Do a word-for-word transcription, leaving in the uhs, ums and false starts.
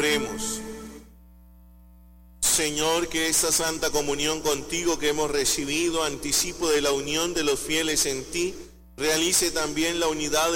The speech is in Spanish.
Oremos. Señor, que esta santa comunión contigo que hemos recibido, anticipo de la unión de los fieles en ti, realice también la unidad